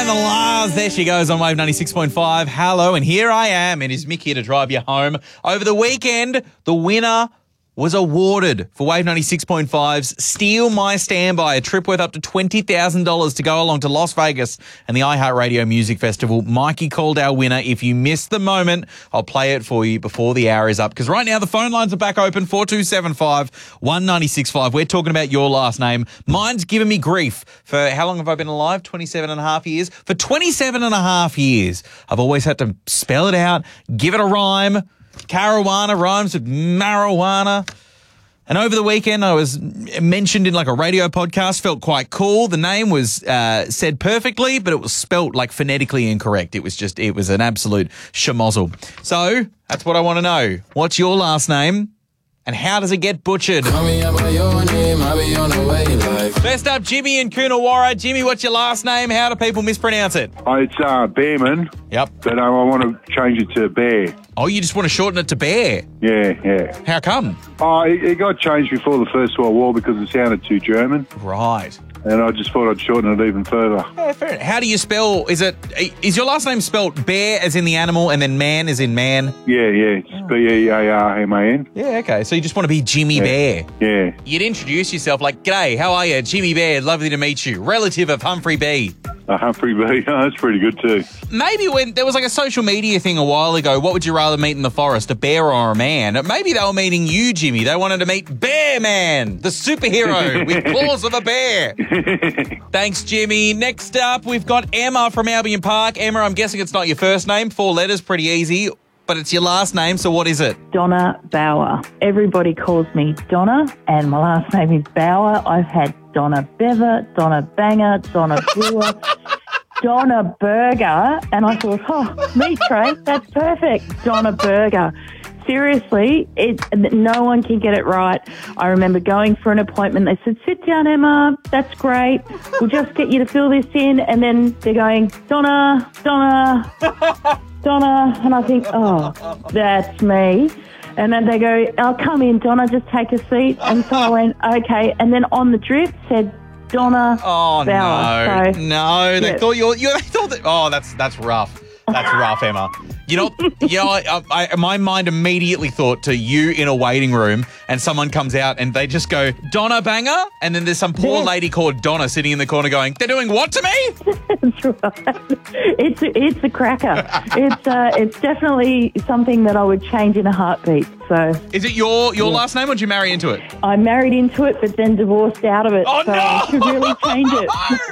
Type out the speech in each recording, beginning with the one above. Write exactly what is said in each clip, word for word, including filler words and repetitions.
and the Lars. There she goes on Wave ninety-six point five. Hello, and here I am. It is Mick here to drive you home. Over the weekend, the winner was awarded for Wave ninety-six point five's Steal My Standby, a trip worth up to twenty thousand dollars to go along to Las Vegas and the iHeartRadio Music Festival. Mikey called our winner. If you missed the moment, I'll play it for you before the hour is up, because right now the phone lines are back open, four two seven five, one nine six five. We're talking about your last name. Mine's given me grief for, how long have I been alive? twenty-seven and a half years. For twenty-seven and a half years, I've always had to spell it out, give it a rhyme. Caruana rhymes with marijuana. And over the weekend, I was mentioned in like a radio podcast, felt quite cool. The name was uh, said perfectly, but it was spelt like phonetically incorrect. It was just, it was an absolute schmozzle. So that's what I want to know. What's your last name? And how does it get butchered? First up, Jimmy in Coonawarra. Jimmy, what's your last name? How do people mispronounce it? Oh, it's uh, Bearman. Yep. But um, I want to change it to Bear. Oh, you just want to shorten it to Bear? Yeah, yeah. How come? Oh, it, it got changed before the First World War because it sounded too German. Right. And I just thought I'd shorten it even further. Yeah, fair enough. How do you spell, is it, is your last name spelled Bear as in the animal and then man as in man? Yeah, yeah. It's B E A R M A N. Yeah, okay. So you just want to be Jimmy yeah. Bear? Yeah. You'd introduce yourself like, g'day, how are you? Jimmy Bear, lovely to meet you. Relative of Humphrey B. Uh, Humphrey B. Oh, that's pretty good too. Maybe when there was like a social media thing a while ago, what would you rather meet in the forest, a bear or a man? Maybe they were meeting you, Jimmy. They wanted to meet Bear Man, the superhero with claws of a bear. Thanks, Jimmy. Next up, we've got Emma from Albion Park. Emma, I'm guessing it's not your first name. Four letters, pretty easy. But it's your last name, so what is it? Donna Bauer. Everybody calls me Donna, and my last name is Bauer. I've had Donna Bever, Donna Banger, Donna Brewer, Donna Burger, and I thought, oh, me, Trey, that's perfect. Donna Burger. Seriously, it, no one can get it right. I remember going for an appointment. They said, sit down, Emma. That's great. We'll just get you to fill this in. And then they're going, Donna, Donna, Donna. And I think, oh, that's me. And then they go, oh, come in, Donna, just take a seat. And so I went, okay. And then on the drip said, Donna Oh, Bauer. no. So, no. They yeah. thought you were, you, they thought that, oh, that's, that's rough. That's rough, Emma. You know, you know, I, I, my mind immediately thought to you in a waiting room, and someone comes out and they just go, Donna Banger? And then there's some poor Yeah. lady called Donna sitting in the corner going, they're doing what to me? That's right. It's a, it's a cracker. It's uh, it's definitely something that I would change in a heartbeat. So Is it your, your last name, or did you marry into it? I married into it, but then divorced out of it. Oh, so no! I should really change it.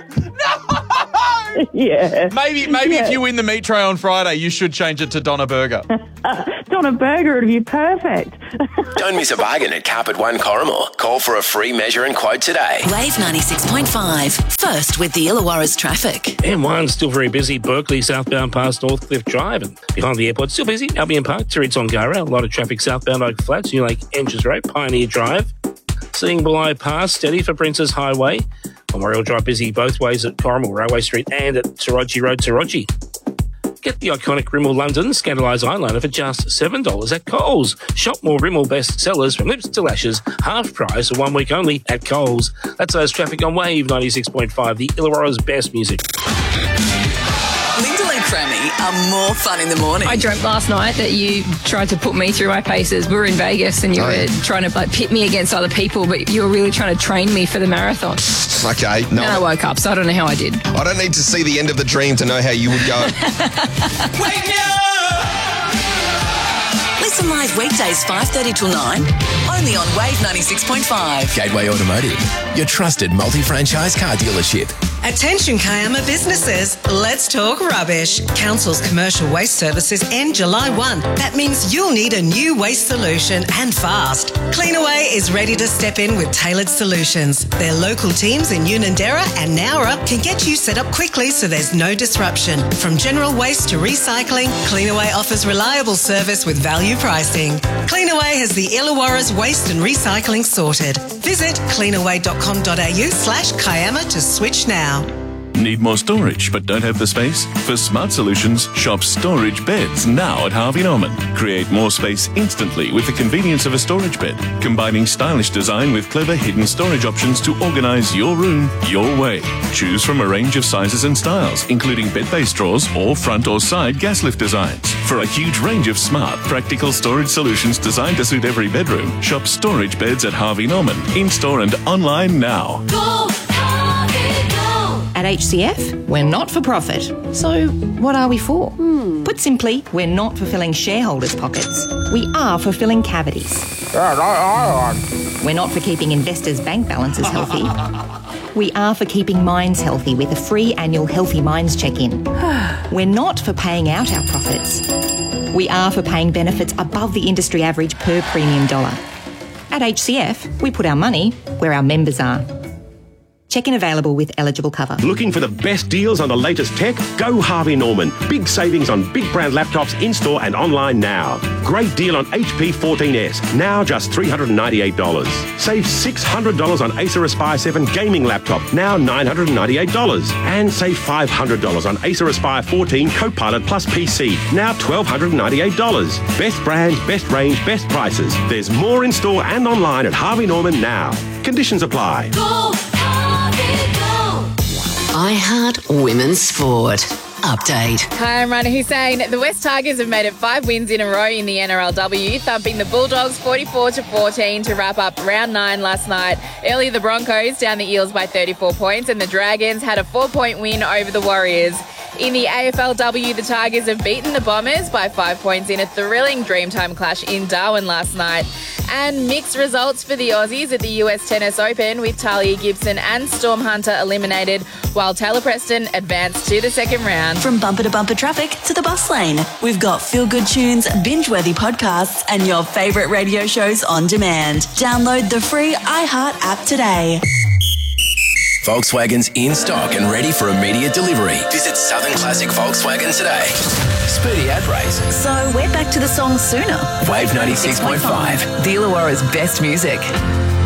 No! Yeah. Maybe maybe Yeah. if you win the meat tray on Friday, you should change it to Donna Burger. Donna Burger would be perfect. Don't miss a bargain at Carpet One Corrimal. Call for a free measure and quote today. Wave ninety-six point five. First with the Illawarra's traffic. M one still very busy. Berkeley southbound past Northcliffe Drive, and behind the airport still busy. Albion Park, Tirri Tongara. A lot of traffic southbound Oak Flats, New Lake Enges Road, Pioneer Drive. Seeing below Pass, steady for Princess Highway. Memorial Drive busy both ways at Corrimal, Railway Street and at Taraji Road, Taraji. Get the iconic Rimmel London Scandalised eyeliner for just seven dollars at Coles. Shop more Rimmel best sellers from lips to lashes, half price for one week only at Coles. That's those traffic on Wave ninety-six point five, the Illawarra's best music. Lyndall and Crammy are more fun in the morning. I dreamt last night that you tried to put me through my paces. We were in Vegas and you Oh, were yeah. trying to like pit me against other people, but you were really trying to train me for the marathon. Okay, no. And I woke up, so I don't know how I did. I don't need to see the end of the dream to know how you would go. Wake me up! Listen live weekdays five thirty till nine, only on Wave ninety-six point five. Gateway Automotive, your trusted multi-franchise car dealership. Attention Kiama businesses, let's talk rubbish. Council's commercial waste services end July first. That means you'll need a new waste solution and fast. Cleanaway is ready to step in with tailored solutions. Their local teams in Unanderra and Nowra can get you set up quickly so there's no disruption. From general waste to recycling, Cleanaway offers reliable service with value pricing. Cleanaway has the Illawarra's waste and recycling sorted. Visit cleanaway dot com dot a u slash Kiama to switch now. Need more storage but don't have the space? For smart solutions, shop Storage Beds now at Harvey Norman. Create more space instantly with the convenience of a storage bed, combining stylish design with clever hidden storage options to organise your room your way. Choose from a range of sizes and styles, including bed-based drawers or front or side gas lift designs. For a huge range of smart, practical storage solutions designed to suit every bedroom, shop Storage Beds at Harvey Norman, in-store and online now. Go, Harvey, go. At H C F, we're not for profit. So what are we for? Hmm. Put simply, we're not for filling shareholders' pockets. We are for filling cavities. We're not for keeping investors' bank balances healthy. We are for keeping minds healthy with a free annual Healthy Minds check-in. We're not for paying out our profits. We are for paying benefits above the industry average per premium dollar. At H C F, we put our money where our members are. Check-in available with eligible cover. Looking for the best deals on the latest tech? Go Harvey Norman. Big savings on big brand laptops in-store and online now. Great deal on H P fourteen S, now just three hundred ninety-eight dollars. Save six hundred dollars on Acer Aspire seven gaming laptop, now nine hundred ninety-eight dollars. And save five hundred dollars on Acer Aspire fourteen Copilot Plus P C, now one thousand two hundred ninety-eight dollars. Best brands, best range, best prices. There's more in-store and online at Harvey Norman now. Conditions apply. Go, Harvey, go. iHeart Women's Sport. Update. Hi, I'm Rana Hussein. The West Tigers have made it five wins in a row in the N R L W, thumping the Bulldogs forty-four to fourteen to wrap up round nine last night. Earlier, the Broncos down the Eels by thirty-four points, and the Dragons had a four-point win over the Warriors. In the A F L W, the Tigers have beaten the Bombers by five points in a thrilling Dreamtime clash in Darwin last night. And mixed results for the Aussies at the U S Tennis Open, with Talia Gibson and Storm Hunter eliminated, while Taylor Preston advanced to the second round. From bumper to bumper traffic to the bus lane, we've got feel-good tunes, binge-worthy podcasts, and your favourite radio shows on demand. Download the free iHeart app today. Volkswagen's in stock and ready for immediate delivery. Visit Southern Classic Volkswagen today. Speedy ad race. So we're back to the song sooner. Wave ninety-six point five. The Illawarra's best music.